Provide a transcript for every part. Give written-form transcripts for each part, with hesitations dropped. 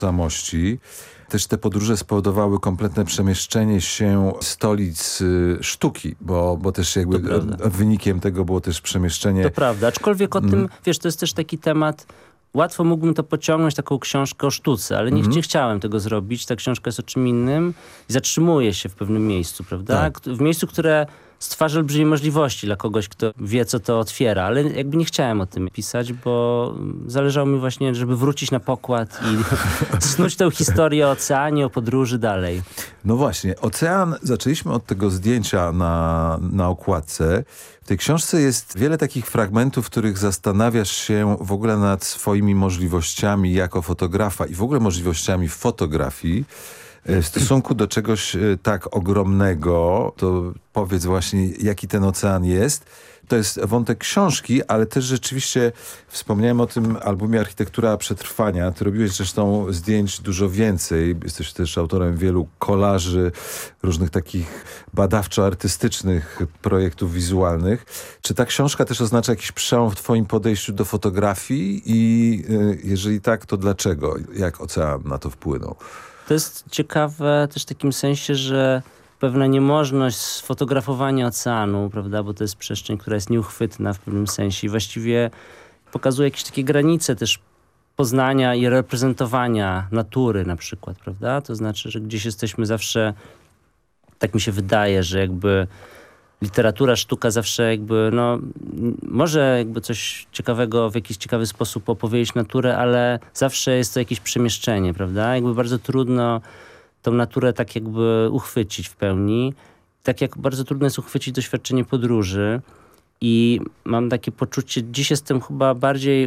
tożsamości. Też te podróże spowodowały kompletne przemieszczenie się stolic sztuki, bo też jakby wynikiem tego było też przemieszczenie... To prawda, aczkolwiek o tym, wiesz, to jest też taki temat... Łatwo mógłbym to pociągnąć, taką książkę o sztuce, ale nie chciałem tego zrobić. Ta książka jest o czym innym i zatrzymuje się w pewnym miejscu, prawda? Tak. W miejscu, które stwarza olbrzymie możliwości dla kogoś, kto wie, co to otwiera, ale jakby nie chciałem o tym pisać, bo zależało mi właśnie, żeby wrócić na pokład i snuć tę historię o oceanie, o podróży dalej. No właśnie, ocean, zaczęliśmy od tego zdjęcia na okładce. W tej książce jest wiele takich fragmentów, w których zastanawiasz się w ogóle nad swoimi możliwościami jako fotografa i w ogóle możliwościami fotografii. W stosunku do czegoś tak ogromnego, to powiedz właśnie, jaki ten ocean jest. To jest wątek książki, ale też rzeczywiście wspomniałem o tym albumie Architektura Przetrwania. Ty robiłeś zresztą zdjęć dużo więcej. Jesteś też autorem wielu kolaży, różnych takich badawczo-artystycznych projektów wizualnych. Czy ta książka też oznacza jakiś przełom w twoim podejściu do fotografii? I jeżeli tak, to dlaczego? Jak ocean na to wpłynął? To jest ciekawe też w takim sensie, że pewna niemożność sfotografowania oceanu, prawda, bo to jest przestrzeń, która jest nieuchwytna w pewnym sensie i właściwie pokazuje jakieś takie granice też poznania i reprezentowania natury na przykład, prawda? To znaczy, że gdzieś jesteśmy zawsze, tak mi się wydaje, że jakby literatura, sztuka zawsze jakby, no, może jakby coś ciekawego w jakiś ciekawy sposób opowiedzieć naturę, ale zawsze jest to jakieś przemieszczenie, prawda? Jakby bardzo trudno tą naturę tak jakby uchwycić w pełni. Tak jak bardzo trudno jest uchwycić doświadczenie podróży. I mam takie poczucie, dziś jestem chyba bardziej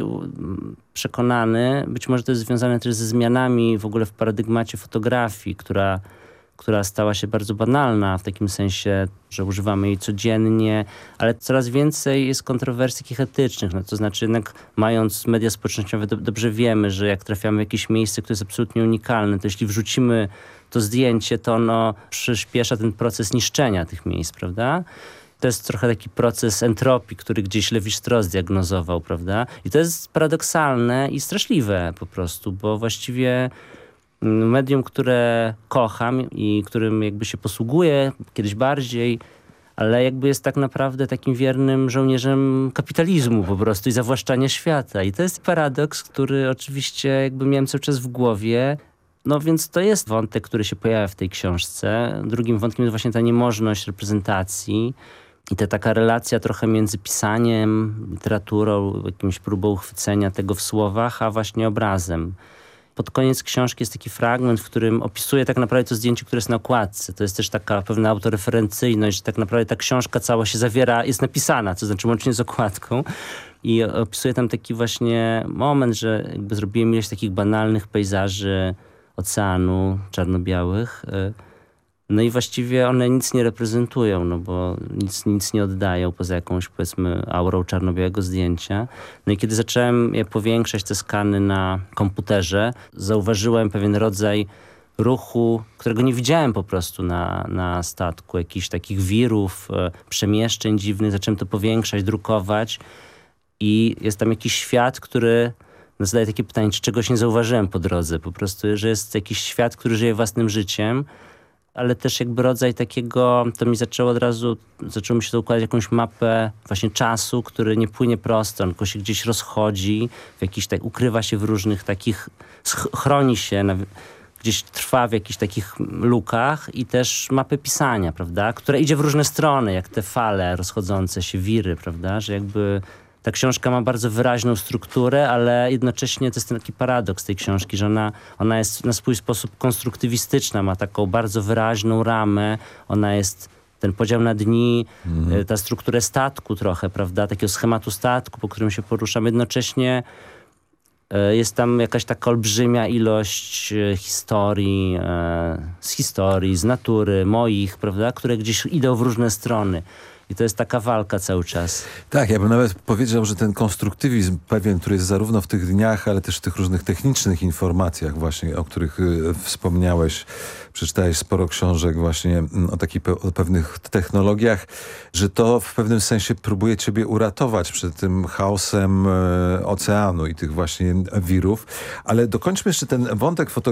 przekonany, być może to jest związane też ze zmianami w ogóle w paradygmacie fotografii, która stała się bardzo banalna w takim sensie, że używamy jej codziennie, ale coraz więcej jest kontrowersji takich etycznych. No, to znaczy jednak mając media społecznościowe dobrze wiemy, że jak trafiamy w jakieś miejsce, które jest absolutnie unikalne, to jeśli wrzucimy to zdjęcie, to ono przyspiesza ten proces niszczenia tych miejsc, prawda? To jest trochę taki proces entropii, który gdzieś Lévi-Strauss diagnozował, prawda? I to jest paradoksalne i straszliwe po prostu, bo właściwie medium, które kocham i którym jakby się posługuję kiedyś bardziej, ale jakby jest tak naprawdę takim wiernym żołnierzem kapitalizmu po prostu i zawłaszczania świata. I to jest paradoks, który oczywiście jakby miałem cały czas w głowie. No więc to jest wątek, który się pojawia w tej książce. Drugim wątkiem jest właśnie ta niemożność reprezentacji i ta taka relacja trochę między pisaniem, literaturą, jakimś próbą uchwycenia tego w słowach, a właśnie obrazem. Pod koniec książki jest taki fragment, w którym opisuje tak naprawdę to zdjęcie, które jest na okładce. To jest też taka pewna autoreferencyjność, że tak naprawdę ta książka cała się zawiera, jest napisana, to znaczy łącznie z okładką. I opisuje tam taki właśnie moment, że jakby zrobiłem ileś takich banalnych pejzaży oceanu czarno-białych. No i właściwie one nic nie reprezentują, no bo nic nie oddają poza jakąś, powiedzmy, aurą czarno-białego zdjęcia. No i kiedy zacząłem powiększać te skany na komputerze, zauważyłem pewien rodzaj ruchu, którego nie widziałem po prostu na statku. Jakichś takich wirów, przemieszczeń dziwnych. Zacząłem to powiększać, drukować i jest tam jakiś świat, który... Zadaję takie pytanie, czy czegoś nie zauważyłem po drodze. Po prostu, że jest jakiś świat, który żyje własnym życiem, ale też jakby rodzaj takiego, to mi zaczęło mi się to układać jakąś mapę właśnie czasu, który nie płynie prosto, tylko się gdzieś rozchodzi, ukrywa się w różnych takich, chroni się, gdzieś trwa w jakichś takich lukach i też mapy pisania, prawda, która idzie w różne strony, jak te fale rozchodzące się, wiry, prawda, że jakby ta książka ma bardzo wyraźną strukturę, ale jednocześnie to jest taki paradoks tej książki, że ona jest na swój sposób konstruktywistyczna, ma taką bardzo wyraźną ramę, ona jest ten podział na dni, ta strukturę statku trochę, prawda, takiego schematu statku, po którym się poruszam. Jednocześnie jest tam jakaś taka olbrzymia ilość historii, z natury, moich, prawda, które gdzieś idą w różne strony. I to jest taka walka cały czas. Tak, ja bym nawet powiedział, że ten konstruktywizm pewien, który jest zarówno w tych dniach, ale też w tych różnych technicznych informacjach właśnie, o których wspomniałeś, przeczytałeś sporo książek właśnie o pewnych technologiach, że to w pewnym sensie próbuje ciebie uratować przed tym chaosem oceanu i tych właśnie wirów. Ale dokończmy jeszcze ten wątek fotografii.